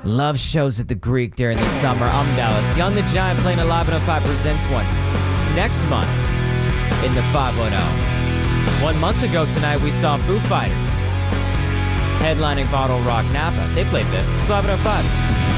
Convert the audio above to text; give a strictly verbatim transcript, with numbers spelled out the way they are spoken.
Love shows at the Greek during the summer. I'm Dallas. Young the Giant playing a Live one oh five presents one next month in the five one oh. One month ago tonight, we saw Foo Fighters headlining Bottle Rock Napa. They played this. It's Live one oh five.